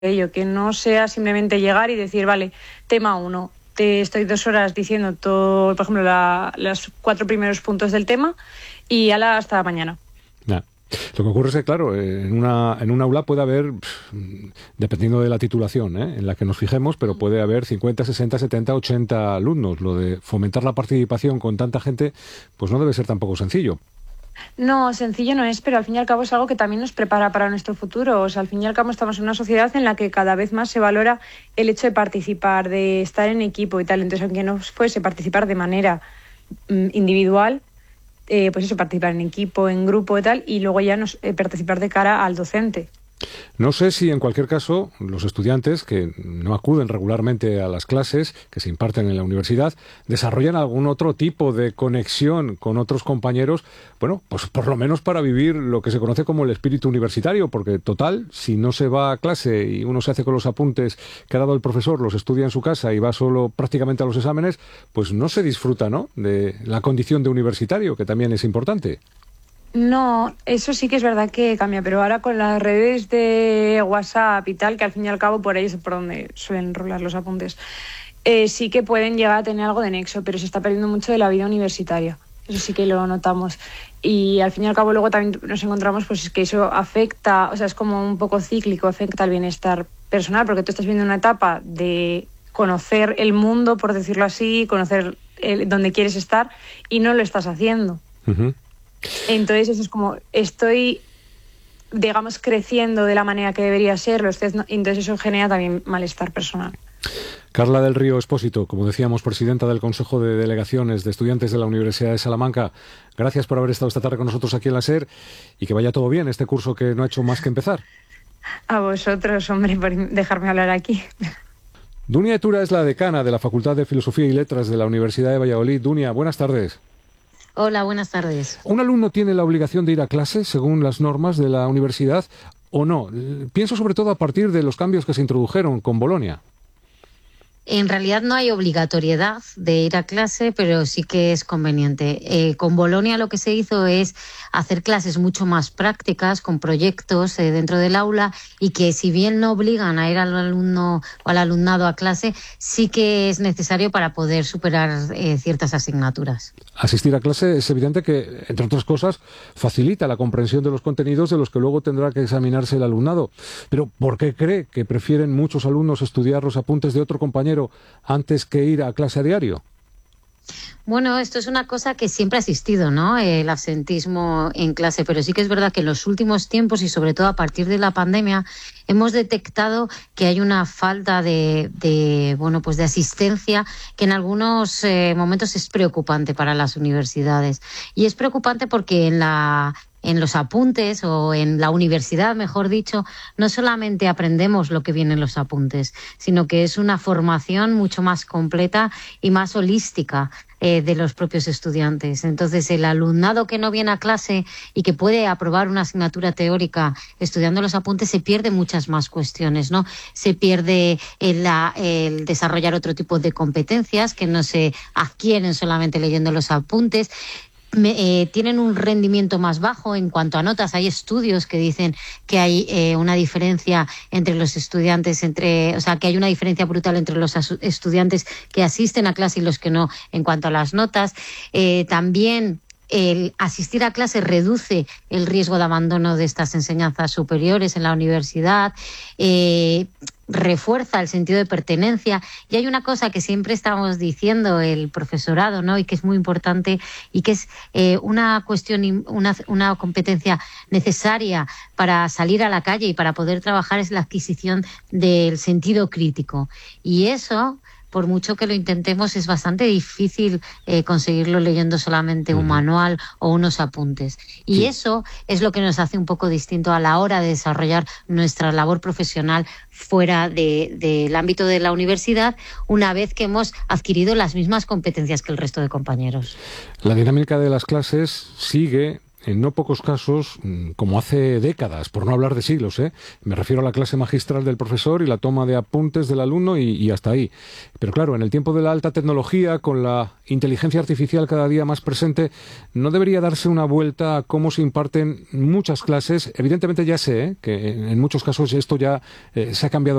ello, que no sea simplemente llegar y decir, vale, tema 1, te estoy 2 horas diciendo todo, por ejemplo, los 4 primeros puntos del tema y ala hasta mañana. Ya. Lo que ocurre es que, claro, en un aula puede haber, dependiendo de la titulación en la que nos fijemos, pero puede haber 50, 60, 70, 80 alumnos. Lo de fomentar la participación con tanta gente, pues no debe ser tampoco sencillo. No, sencillo no es, pero al fin y al cabo es algo que también nos prepara para nuestro futuro. O sea, al fin y al cabo estamos en una sociedad en la que cada vez más se valora el hecho de participar, de estar en equipo y tal. Entonces, aunque no fuese participar de manera individual, pues eso, participar en equipo, en grupo y tal, y luego ya participar de cara al docente. No sé si en cualquier caso los estudiantes que no acuden regularmente a las clases que se imparten en la universidad desarrollan algún otro tipo de conexión con otros compañeros, bueno, pues por lo menos para vivir lo que se conoce como el espíritu universitario, porque total, si no se va a clase y uno se hace con los apuntes que ha dado el profesor, los estudia en su casa y va solo prácticamente a los exámenes, pues no se disfruta, ¿no?, de la condición de universitario, que también es importante. No, eso sí que es verdad que cambia, pero ahora con las redes de WhatsApp y tal, que al fin y al cabo por ahí es por donde suelen rolar los apuntes, sí que pueden llegar a tener algo de nexo, pero se está perdiendo mucho de la vida universitaria. Eso sí que lo notamos. Y al fin y al cabo luego también nos encontramos pues que eso afecta, o sea, es como un poco cíclico, afecta al bienestar personal, porque tú estás viendo una etapa de conocer el mundo, por decirlo así, conocer dónde quieres estar, y no lo estás haciendo. Uh-huh. Entonces eso es como, estoy, digamos, creciendo de la manera que debería serlo, entonces eso genera también malestar personal. Carla del Río Expósito, como decíamos, presidenta del Consejo de Delegaciones de Estudiantes de la Universidad de Salamanca, gracias por haber estado esta tarde con nosotros aquí en la SER y que vaya todo bien este curso que no ha hecho más que empezar. A vosotros, hombre, por dejarme hablar aquí. Dunia Etura es la decana de la Facultad de Filosofía y Letras de la Universidad de Valladolid. Dunia, buenas tardes. Hola, buenas tardes. ¿Un alumno tiene la obligación de ir a clase según las normas de la universidad o no? Pienso sobre todo a partir de los cambios que se introdujeron con Bolonia. En realidad no hay obligatoriedad de ir a clase, pero sí que es conveniente. Con Bolonia lo que se hizo es hacer clases mucho más prácticas, con proyectos dentro del aula, y que si bien no obligan a ir al alumno o al alumnado a clase, sí que es necesario para poder superar ciertas asignaturas. Asistir a clase es evidente que, entre otras cosas, facilita la comprensión de los contenidos de los que luego tendrá que examinarse el alumnado. Pero ¿por qué cree que prefieren muchos alumnos estudiar los apuntes de otro compañero antes que ir a clase a diario? Bueno, esto es una cosa que siempre ha existido, ¿no? El absentismo en clase, pero sí que es verdad que en los últimos tiempos y sobre todo a partir de la pandemia hemos detectado que hay una falta de asistencia que en algunos momentos es preocupante para las universidades. Y es preocupante porque en los apuntes o en la universidad, mejor dicho, no solamente aprendemos lo que viene en los apuntes, sino que es una formación mucho más completa y más holística de los propios estudiantes. Entonces, el alumnado que no viene a clase y que puede aprobar una asignatura teórica estudiando los apuntes, se pierde muchas más cuestiones, ¿no? Se pierde el desarrollar otro tipo de competencias que no se adquieren solamente leyendo los apuntes. Tienen un rendimiento más bajo en cuanto a notas. Hay estudios que dicen que hay una diferencia entre los estudiantes, que hay una diferencia brutal entre los estudiantes que asisten a clase y los que no en cuanto a las notas. También el asistir a clase reduce el riesgo de abandono de estas enseñanzas superiores en la universidad, refuerza el sentido de pertenencia. Y hay una cosa que siempre estamos diciendo el profesorado, ¿no?, y que es muy importante y que es una cuestión, una competencia necesaria para salir a la calle y para poder trabajar, es la adquisición del sentido crítico. Y eso, por mucho que lo intentemos, es bastante difícil conseguirlo leyendo solamente un manual o unos apuntes. Y sí, eso es lo que nos hace un poco distinto a la hora de desarrollar nuestra labor profesional fuera del ámbito de la universidad, una vez que hemos adquirido las mismas competencias que el resto de compañeros. La dinámica de las clases sigue en no pocos casos, como hace décadas, por no hablar de siglos, me refiero a la clase magistral del profesor y la toma de apuntes del alumno y hasta ahí. Pero claro, en el tiempo de la alta tecnología, con la inteligencia artificial cada día más presente, no debería darse una vuelta a cómo se imparten muchas clases. Evidentemente ya sé que en muchos casos esto ya se ha cambiado